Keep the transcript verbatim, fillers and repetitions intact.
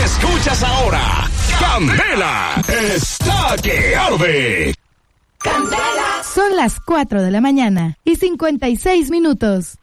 Escuchas ahora, Candela está que arde. Son las cuatro de la mañana y cincuenta y seis minutos.